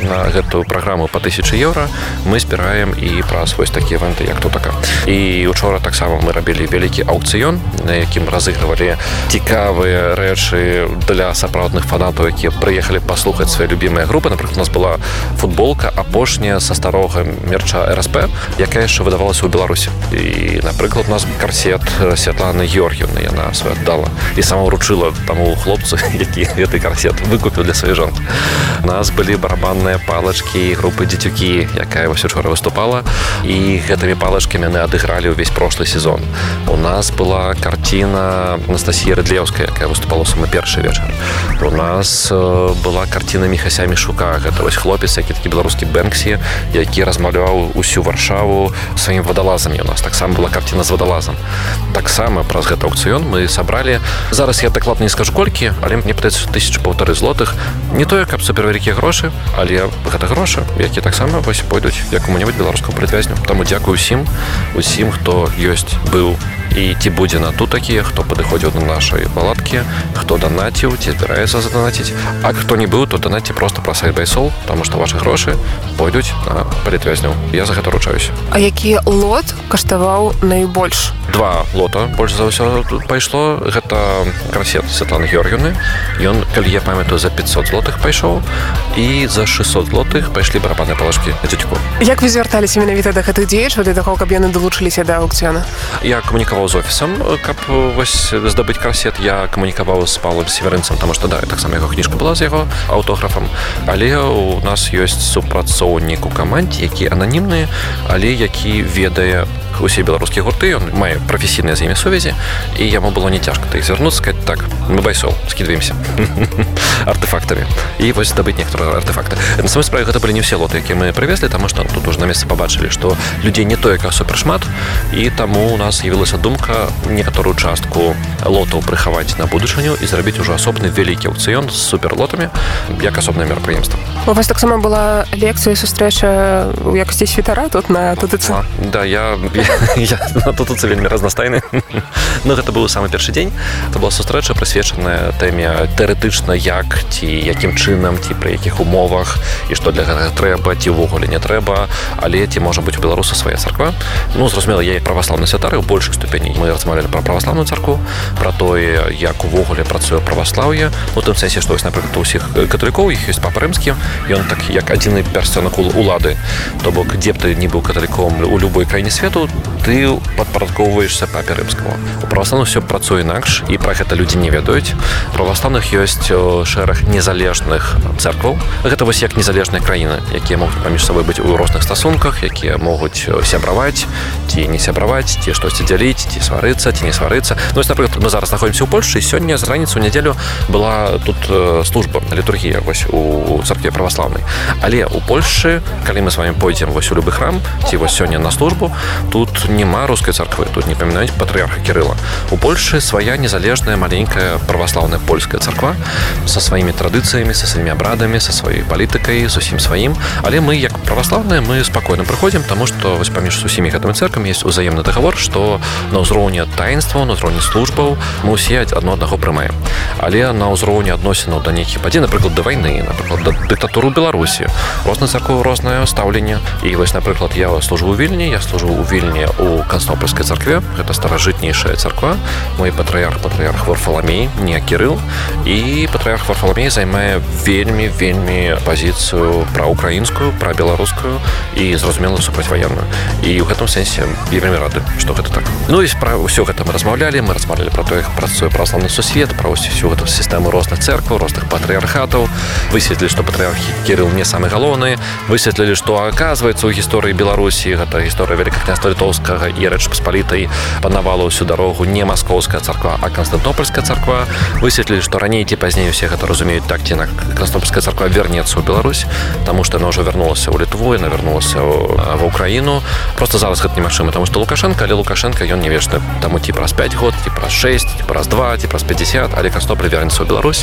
на гэтую праграму по 1000 евро мы збіраем і праз вось такія івенты, як тутака. І учора таксама мы рабілі вялікі аўкцыён, на якім разыгрывалі цікавыя рэчы для сапраўдных фанатаў, якія прыехалі паслухаць свае любімыя групы. Напрыклад, у нас была футболка апошняя са старога мерча РСП, якая яшчэ выдавалася ў Беларусі. І, напрыклад, у нас карсет Святланы Георгіевны, яна свой аддала і сама ўручыла таму хлопцу, які гэты карсет выкупіў для сваёй жонкі. У нас былі барабанныя палачкі групы «Дзецюкі», якая вось учора выступала, і гэтымі палачкамі яны адыгралі ўвесь прошлый сезон. У нас была карціна Анастасіі Рыдлеўскай, якая выступала самы першы вечар. У нас была карціна Міхася Мішука. Гэта вось хлопец, які такі беларускі Бэнксі, які размаляваў усю Варшаву сваім вадалазамі. У нас таксама была карціна з вадалазам. Таксама праз гэты аўкцыён мы сабралі. Зараз я дакладна не скажу колькі, але мне падаецца 1500 злотых. Не тое, каб супервялікія грошы, але гэта грошы, якія таксама вось пойдуць якому-небудзь беларускаму палітвязню. Таму дзякую усім, хто ёсць, быў і ці будзе на тутакі, хто падыходзіў на нашай палаткі, хто данаціў, ці збіраецца заданаціць. А хто не быў, то данаці проста праз сайт Байсол, таму што вашы грошы пойдуць на палітвязняў. Я за гэта ручаюся. А які лот каштаваў найбольш? 2 лота больш за ўсё тут пайшло. Гэта карсет Святланы Георгіевны. Ён, калі я памятаю, за 500 злотых пайшоў, і за 600 злотых пайшлі барабанныя палачкі на Дзецюку. Як вы звярталіся менавіта да гэтых дзеячаў для таго, каб яны далучыліся да аўкцыёна? Я камунікаваў з офісам, каб вось здабыць карсет. Я камунікаваў з Паўлам Северынцам, таму што да, таксама яго кніжка была з яго аўтографам. Але у нас ёсць супрацоўнік у камандзе, які ананімны, але які ведае усе беларускія гурты, ён мае прафесійныя з імі сувязі, і яму было не цяжка да іх звярнуцца, сказаць, так, мы Байсол, скідваемся артефактамі. І вось здабыць некаторыя артефакты. На самой справе гэта былі не ўсе лоты, якія мы прывезлі, таму што тут уже на месцы пабачылі, што людзей не тое, як супершмат, і таму у нас з'явілася думка некаторую частку лотаў прыхаваць на будучыню і зрабіць ужо асобны вялікі аўкцыён з суперлотамі, як асобнае мерапрыемства. У вас таксама была лекцыя, сустрэча ў якасці святара тут на ТТЦ? Да, я на ТТЦ вельмі разнастайны. Но гэта быў самы першы дзень. Это была сустрэча, прысвечаная тэме тэарэтычна, як ці якім чынам, ці пры якіх умовах, і што для гэтага трэба, ці ўвогуле не трэба, але ці можа быць у беларусу свая царква. Ну, зразумела, я і праваслаўны святар, у большых ступеней мы размаўлялі пра праваслаўную царкву, пра тое, як увогуле працуе праваслаўе. Ну, тым сэнсе, што, напрыклад, у ўсіх каталікоў, іх ёсць папа рымскі, ён так як адзіны пярсцёнак улады. То бок, дзе б ты не быў каталіком у любой краіне свету, ты падпарадкоўваешся папе рымскаму. У праваслаўных все працуе інакш, і пра гэта людзі не ведаюць. У праваслаўных ёсць шэраг незалежных цэркваў. Гэта вось як незалежныя краіны, якія могуць паміж сабой быць у розных стасунках, якія могуць сябраваць, ці не сябраваць, ці штосьці дзяліць, ці сварыцца, ці не сварыцца. Ну, напрыклад, мы зараз знаходзімся ў Польшчы, і сёння з раніцы ў нядзелю была тут служба, літургія вось у царкве праваслаўнай. Але ў Польшчы, калі мы з вамі пойдзем вось у любы храм, ці вось сёння на службу, тут няма рускай царквы, тут не памінаюць патрыарха Кірыла. У Польшчы свая незалежная маленькая праваслаўная польская царква са сваімі традыцыямі, са сваімі абрадамі, са сваёй палітыкай, з усім сваім. Але мы, як праваслаўныя, мы спакойна прыходзім, таму што вось паміж усімі гэтымі цэрквамі ёсць узаемны дагавор, што на ўзроўні таінстваў, на ўзроўні службаў мы ўсе аднаго прымаем. Але на ўзроўні адносінаў да нейкіх падзей, напрыклад, да вайны, напрыклад, да дыктатуры Беларусі, розныя царквы, рознае стаўленне. І вось, напрыклад, я служу ў Вільні, я служу ў Вільні у Канстантинопольскай царкве. Гэта старажытнейшая царква. Мой патрыярх Варфаламей, не Кірыл. І патрыярх Варфаламей займае вельмі пазіцыю праўкраінскую, прабеларускую і, зразумела, супрацьваенную. І ў гэтым сэнсе я вельмі рады, што гэта так. Ну і пра ўсё гэта мы размаўлялі пра тое, як працуе праваслаўны сусвет, пра ўсю гэту сістэму розных цэркваў, розных патрыярхатаў. Высветлілі, што патрыярх Кірыл не самы галоўны. Высветлілі, што, аказваецца, у гісторыі Беларусі, гэта гісторыя Вялікага княства Літоўскага і Рэчы Паспалітай, панавала ўсю дарогу не маскоўская царква, а Канстантинопольская царква. Высветлілі, што раней ці пазней усе гэта разумеюць так, ці Канстантинопольская царква вернецца ў Беларусь, таму што яна ўжо вярнулася ў Літву, яна вярнулася ва Ўкраіну. Просто зараз гэта немагчыма, таму што Лукашенко, але Лукашенко ён не вечны. Таму ці праз 5 год, ці праз 6, ці праз 2, ці праз 50, але Канстантинополь вернецца ў Беларусь.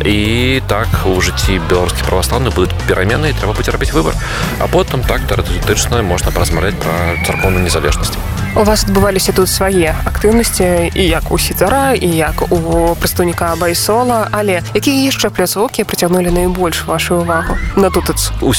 І так у жыцці беларускіх праваслаўных будуць перамены, і трэба будзе рабіць выбар. А потым так тэарэтычна можна паразмаўляць пра царкоўную незалежнасць. У вас адбываліся тут свае актыўнасці, і як у святара, і як у прадстаўніка Байсола, але якія яшчэ пляцоўкі прыцягнулі найбольш вашу ўвагу на ТТЦ?